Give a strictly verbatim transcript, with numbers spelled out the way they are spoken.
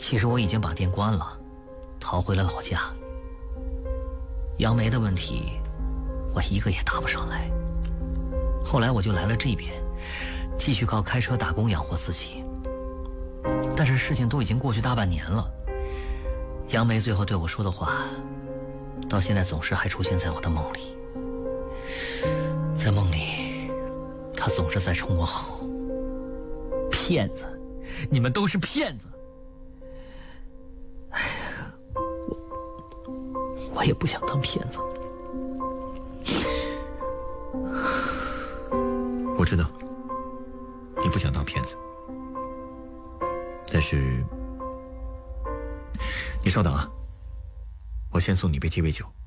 其实我已经把店关了，逃回了老家。杨梅的问题，我一个也答不上来。后来我就来了这边，继续靠开车打工养活自己。但是事情都已经过去大半年了，杨梅最后对我说的话，到现在总是还出现在我的梦里。在梦里，她总是在冲我吼：“骗子，你们都是骗子！”哎呀，我我也不想当骗子。 我知道你不想当骗子，但是你稍等啊，我先送你杯鸡尾酒。